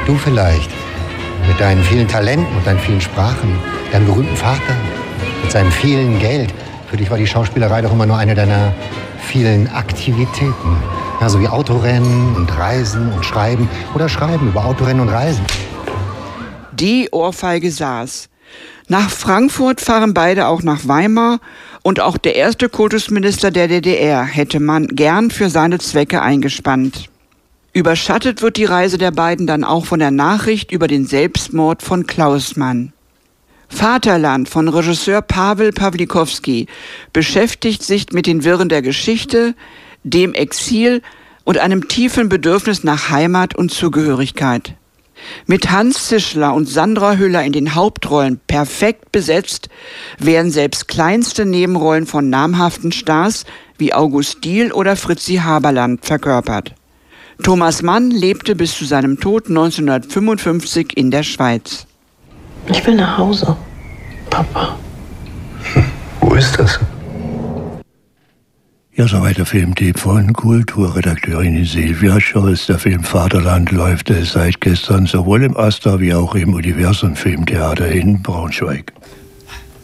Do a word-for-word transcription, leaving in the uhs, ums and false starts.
Du vielleicht, mit deinen vielen Talenten und deinen vielen Sprachen, deinem berühmten Vater, mit seinem vielen Geld. Für dich war die Schauspielerei doch immer nur eine deiner vielen Aktivitäten. Ja, so wie Autorennen und Reisen und Schreiben oder Schreiben über Autorennen und Reisen. Die Ohrfeige saß. Nach Frankfurt fahren beide auch nach Weimar und auch der erste Kultusminister der D D R hätte man gern für seine Zwecke eingespannt. Überschattet wird die Reise der beiden dann auch von der Nachricht über den Selbstmord von Klaus Mann. Vaterland von Regisseur Pawel Pawlikowski beschäftigt sich mit den Wirren der Geschichte, dem Exil und einem tiefen Bedürfnis nach Heimat und Zugehörigkeit. Mit Hans Zischler und Sandra Hüller in den Hauptrollen perfekt besetzt, werden selbst kleinste Nebenrollen von namhaften Stars wie August Diehl oder Fritzi Haberland verkörpert. Thomas Mann lebte bis zu seinem Tod neunzehnhundertfünfundfünfzig in der Schweiz. Ich will nach Hause, Papa. Hm, wo ist das? Ja, soweit der Filmtipp von Kulturredakteurin Silvia Scholz. Der Film Vaterland läuft seit gestern sowohl im Astor wie auch im Universum Filmtheater in Braunschweig.